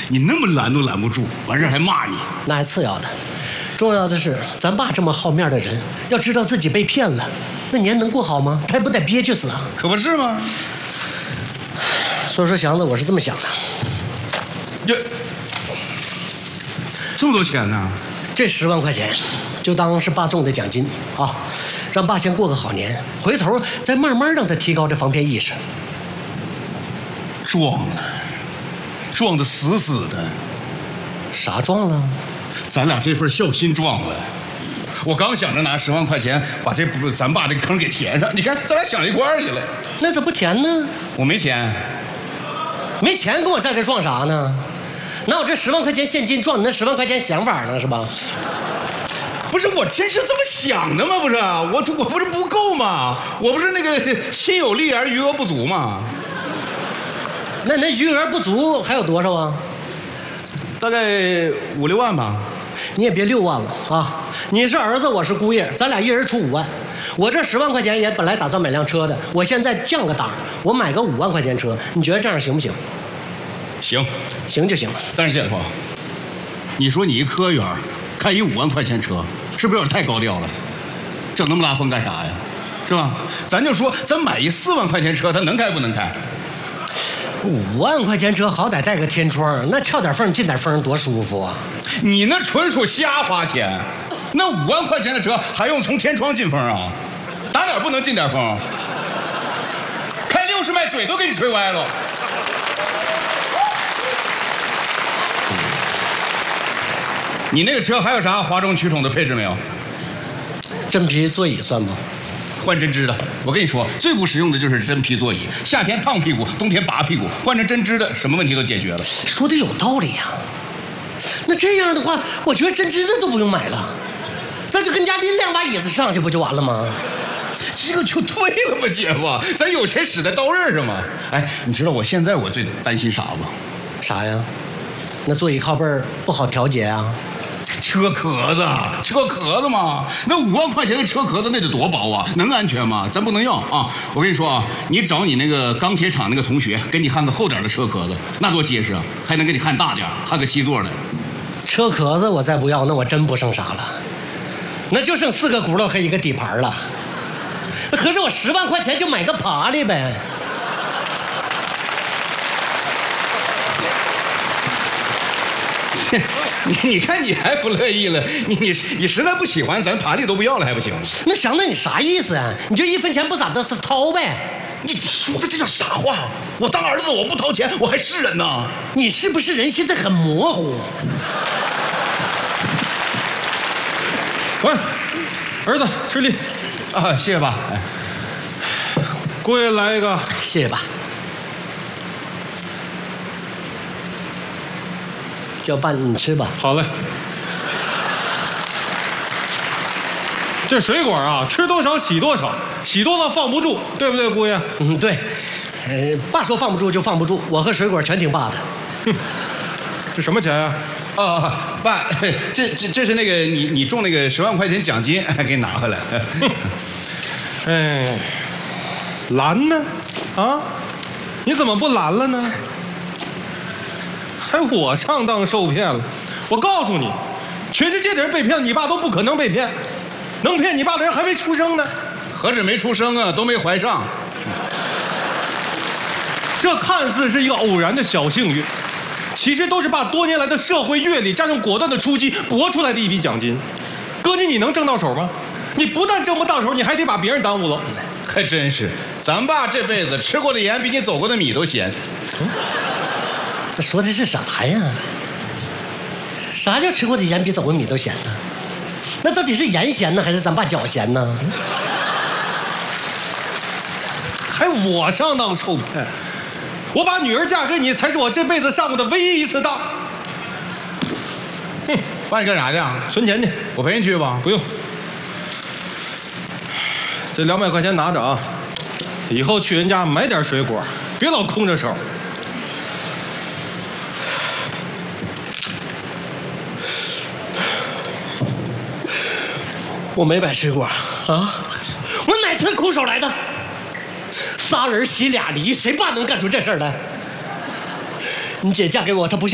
你那么拦都拦不住，完事还骂你， 那还次要的。重要的是，咱爸这么好面的人，要知道自己被骗了，那年能过好吗？他还不得憋屈死啊？ 可不是吗？ 所以说，祥子，我是这么想的。 这么多钱呢？ 这10万块钱，就当是爸送的奖金啊，让爸先过个好年，回头再慢慢让他提高这防骗意识。 撞得死死的。 啥撞了？ 咱俩这份孝心撞了。我刚想着拿10万块钱把咱爸这坑给填上，你看咱俩想一块儿去了。 那怎么不填呢？ 我没钱。 没钱跟我在这撞啥呢？拿我这10万块钱现金撞你那10万块钱想法呢是吧？ 不是，我真是这么想的吗？不是，我不是不够吗？我不是那个心有力而余额不足吗？ 那余额不足还有多少啊？ 大概5、6万吧。 你也别6万了啊！你是儿子，我是姑爷，咱俩一人出5万。我这10万块钱也本来打算买辆车的，我现在降个档，我买个5万块钱车，你觉得这样行不行？ 行， 行就行。 但是谢峰，你说你一科员开一5万块钱车，是不是有点太高调了？整那么大风干啥呀？是吧？咱就说咱买一4万块钱车，它能开不能开 ？5万块钱车好歹带个天窗，那撬点缝进点风多舒服啊！ 你那纯属瞎花钱，那5万块钱的车还用从天窗进风啊？打哪不能进点风？开60迈嘴都给你吹歪了。你那个车还有啥哗众取宠的配置没有？ 真皮座椅算吗？ 换针织的，我跟你说，最不实用的就是真皮座椅，夏天烫屁股，冬天拔屁股，换成针织的，什么问题都解决了。 说的有道理呀。那这样的话，我觉得针织的都不用买了，咱就跟家拎2把椅子上去不就完了吗？ 这个就对了嘛，姐夫，咱有钱使在刀刃上嘛。哎，你知道我现在我最担心啥不？ 啥呀？那座椅靠背不好调节啊？ 车壳子嘛，那5万块钱的车壳子那得多薄啊，能安全吗？咱不能要啊！我跟你说啊，你找你那个钢铁厂那个同学，给你焊个厚点的车壳子，那多结实啊，还能给你焊大点，焊个7座的。 车壳子我再不要，那我真不剩啥了，那就剩4个轱辘和1个底盘了。可是我10万块钱就买个爬犁呗。 你看你还不乐意了，你实在不喜欢，咱爬犁都不要了还不行？ 那祥子你啥意思啊？你就1分钱不咋的掏呗？ 你说的这叫啥话？我当儿子我不掏钱，我还是人呢？ 你是不是人现在很模糊？ 喂，儿子吃力啊，谢谢爸。哎， 姑爷来一个， 谢谢爸。要爸你吃吧。 好嘞。这水果啊，吃多少洗多少，洗多了放不住，对不对，姑爷？ 嗯，对。爸说放不住就放不住，我和水果全听爸的。 哼，这什么钱呀？ 爸，这是那个你中那个10万块钱奖金，给你拿回来。 哎，拦呢？啊，你怎么不拦了呢？还我上当受骗了？我告诉你，全世界的人被骗，你爸都不可能被骗，能骗你爸的人还没出生呢。 何止没出生啊，都没怀上。 这看似是一个偶然的小幸运，其实都是爸多年来的社会阅历加上果断的出击搏出来的一笔奖金。哥你能挣到手吗？你不但挣不到手，你还得把别人耽误了。 还真是，咱爸这辈子吃过的盐比你走过的米都咸。 这说的是啥呀？啥叫吃过的盐比走过米都咸呢？那到底是盐咸呢，还是咱爸脚咸呢？ 还我上当受骗？我把女儿嫁给你，才是我这辈子上过的唯一一次当。 哼，爸你干啥去啊？ 存钱去。 我陪你去吧。 不用。这200块钱拿着啊，以后去人家买点水果，别老空着手。 我没买水果啊，我哪次空手来的？仨人洗俩梨，谁爸能干出这事儿来？你姐嫁给我，她不像。